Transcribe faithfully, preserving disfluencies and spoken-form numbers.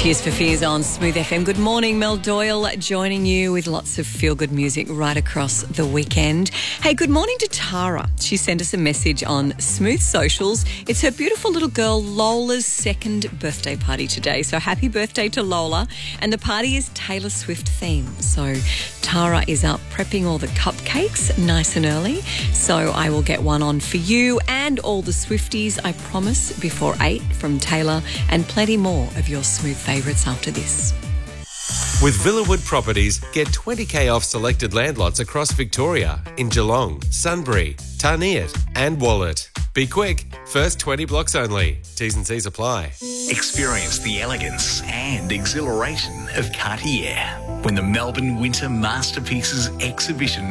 Tears for Fears on Smooth F M. Good morning, Mel Doyle joining you with lots of feel-good music right across the weekend. Hey, good morning to Tara. She sent us a message on Smooth Socials. It's her beautiful little girl Lola's second birthday party today. So happy birthday to Lola. And the party is Taylor Swift themed. So Tara is up prepping all the cupcakes nice and early. So I will get one on for you and all the Swifties, I promise, before eight from Taylor, and plenty more of your Smooth favourites after this. With Villawood Properties, get twenty k off selected land lots across Victoria in Geelong, Sunbury, Tarniet and Wallet. Be quick, first twenty blocks only. T's and C's apply. Experience the elegance and exhilaration of Cartier when the Melbourne Winter Masterpieces exhibition